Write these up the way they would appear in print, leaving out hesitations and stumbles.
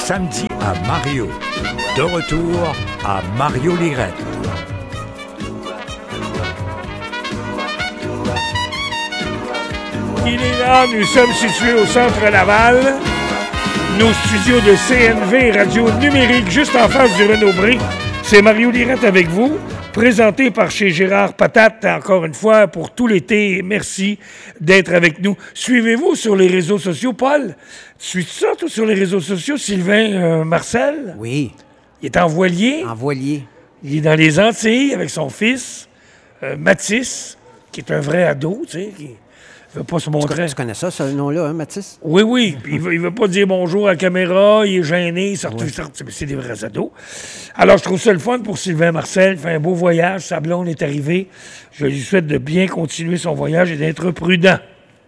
samedi à Mario. De retour à Mario Lirette. Il est là, nous sommes situés au Centre Laval, nos studios de CNV Radio Numérique, juste en face du Renaud-Bré. C'est Mario Lirette avec vous, présenté par chez Gérard Patate, encore une fois, pour tout l'été. Merci d'être avec nous. Suivez-vous sur les réseaux sociaux, Paul? Tu suis ça, toi, sur les réseaux sociaux, Sylvain Marcel? Oui. Il est en voilier. En voilier. Il est dans les Antilles avec son fils, Mathis, qui est un vrai ado, tu sais, qui ne veut pas se montrer. Tu connais ça, ce nom-là, hein, Mathis? Oui, oui. Puis il veut pas dire bonjour à la caméra, il est gêné, il sort, c'est des vrais ados. Alors, je trouve ça le fun pour Sylvain Marcel. Il fait un beau voyage. Sa blonde est arrivée. Je lui souhaite de bien continuer son voyage et d'être prudent.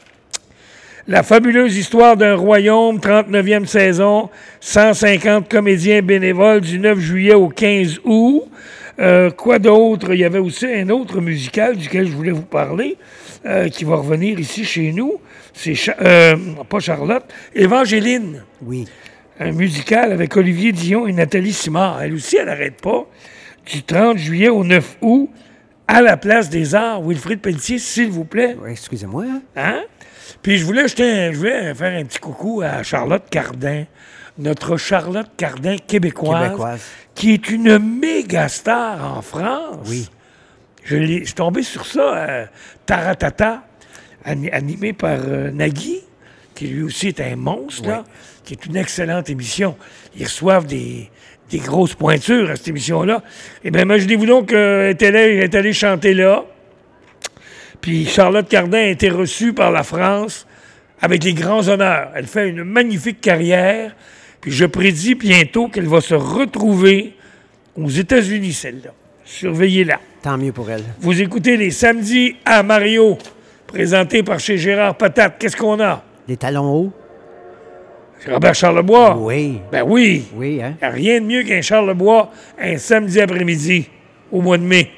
La fabuleuse histoire d'un royaume, 39e saison, 150 comédiens bénévoles du 9 juillet au 15 août. Quoi d'autre? Il y avait aussi un autre musical duquel je voulais vous parler, qui va revenir ici chez nous. C'est pas Charlotte, Évangéline. Oui. Un musical avec Olivier Dion et Nathalie Simard. Elle aussi, elle n'arrête pas. Du 30 juillet au 9 août, à la Place des Arts. Wilfrid Pelletier, s'il vous plaît. Oui, excusez-moi. Hein? Puis je voulais faire un petit coucou à Charlotte Cardin, notre Charlotte Cardin québécoise, qui est une méga star en France. Oui. Je suis tombé sur ça, Taratata, animé par Nagui, qui lui aussi est un monstre, là, qui est une excellente émission. Ils reçoivent des grosses pointures à cette émission-là. Eh bien, imaginez-vous donc qu'elle est allée chanter là. Puis Charlotte Cardin a été reçue par la France avec les grands honneurs. Elle fait une magnifique carrière. Puis je prédis bientôt qu'elle va se retrouver aux États-Unis, celle-là. Surveillez-la. Tant mieux pour elle. Vous écoutez les samedis à Mario, présenté par chez Gérard Patate. Qu'est-ce qu'on a? Des talons hauts? Robert Charlebois. Oui. Ben oui. Oui, hein? Il n'y a rien de mieux qu'un Charlebois un samedi après-midi au mois de mai.